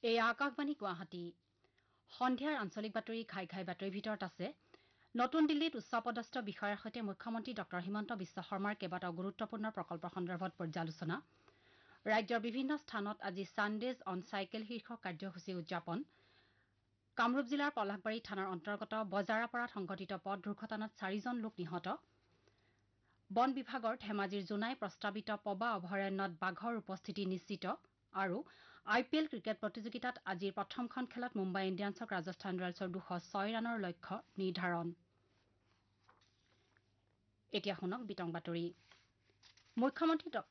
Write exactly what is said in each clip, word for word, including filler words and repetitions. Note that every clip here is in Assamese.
এই আকাশবাণী গুৱাহাটী সন্ধিয়াৰ আঞ্চলিক বাতৰি ঘাই ঘাই বাতৰিৰ ভিতৰত আছে নতুন দিল্লীত উচ্চপদস্থ বিষয়াৰ সৈতে মুখ্যমন্ত্ৰী ডঃ হিমন্ত বিশ্ব শৰ্মাৰ কেইবাটাও গুৰুত্বপূৰ্ণ প্ৰকল্প সন্দৰ্ভত পৰ্যালোচনা ৰাজ্যৰ বিভিন্ন স্থানত আজি ছানডেজ অন চাইকেল শীৰ্ষক কাৰ্যসূচী উদযাপন কামৰূপ জিলাৰ পলাশবাৰী থানাৰ অন্তৰ্গত বজাৰাপাৰাত সংঘটিত পথ দুৰ্ঘটনাত চাৰিজন লোক নিহত বন বিভাগৰ ধেমাজিৰ জোনাই প্ৰস্তাৱিত পবা অভয়াৰণ্যত বাঘৰ উপস্থিতি নিশ্চিত আৰু আই পি এল ক্ৰিকেট প্ৰতিযোগিতাত আজিৰ প্ৰথমখন খেলত মুম্বাই ইণ্ডিয়ানছক ৰাজস্থান ৰয়েলছৰ দুশ ছয় ৰানৰ লক্ষ্য নিৰ্ধাৰণ এতিয়া শুনক বিতং বাতৰি মুখ্যমন্ত্ৰী ড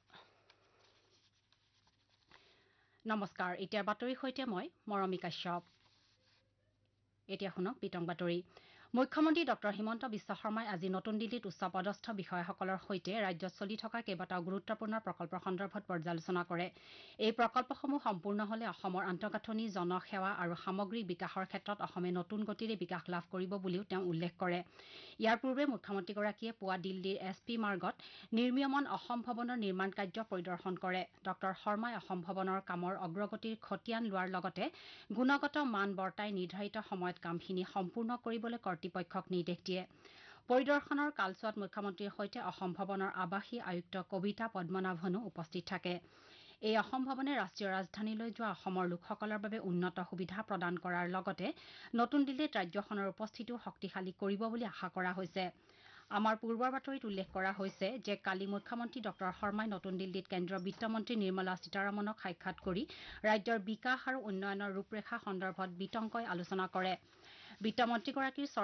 নমস্কাৰ এতিয়া বাতৰিৰ সৈতে মই মৰমী কাশ্যপ এতিয়া শুনক বিতং বাতৰি মুখ্যমন্ত্ৰী ডঃ হিমন্ত বিশ্ব শৰ্মাই আজি নতুন দিল্লীত উচ্চপদস্থ বিষয়াসকলৰ সৈতে ৰাজ্যত চলি থকা কেইবাটাও গুৰুত্বপূৰ্ণ প্ৰকল্প সন্দৰ্ভত পৰ্যালোচনা কৰে এই প্ৰকল্পসমূহ সম্পূৰ্ণ হলে অসমৰ আন্তঃগাঁথনি জনসেৱা আৰু সামগ্ৰিক বিকাশৰ ক্ষেত্ৰত অসমে নতুন গতিৰে বিকাশ লাভ কৰিব বুলিও তেওঁ উল্লেখ কৰে ইয়াৰ পূৰ্বে মুখ্যমন্ত্ৰীগৰাকীয়ে পুৱা দিল্লীৰ এছ পি মাৰ্গত নিৰ্মীয়মান অসম ভৱনৰ নিৰ্মাণ কাৰ্য পৰিদৰ্শন কৰে ডঃ শৰ্মাই অসম ভৱনৰ কামৰ অগ্ৰগতিৰ খতিয়ান লোৱাৰ লগতে গুণগত মান বৰ্তাই নিৰ্ধাৰিত সময়ত কামখিনি সম্পূৰ্ণ কৰিবলৈ কৰ্তৃপক্ষক নিৰ্দেশ দিয়ে পৰিদৰ্শনৰ কালছোৱাত মুখ্যমন্ত্ৰীৰ সৈতে অসম ভৱনৰ আৱাসী আয়ুক্ত কবিতা পদ্মনাভনো উপস্থিত থাকে এই অসম ভৱনে ৰাষ্ট্ৰীয় ৰাজধানীলৈ যোৱা অসমৰ লোকসকলৰ বাবে উন্নত সুবিধা প্ৰদান কৰাৰ লগতে নতুন দিল্লীত ৰাজ্যখনৰ উপস্থিতিও শক্তিশালী কৰিব বুলি আশা কৰা হৈছে আমাৰ পূৰ্বৰ বাতৰিত উল্লেখ কৰা হৈছে যে কালি মুখ্যমন্ত্ৰী ডঃ শৰ্মাই নতুন দিল্লীত কেন্দ্ৰীয় বিত্তমন্ত্ৰী নিৰ্মলা সীতাৰমণক সাক্ষাৎ কৰি ৰাজ্যৰ বিকাশ আৰু উন্নয়নৰ ৰূপৰেখা সন্দৰ্ভত বিতংকৈ আলোচনা কৰে বিত্তমন্ত্ৰীগৰাকীৰ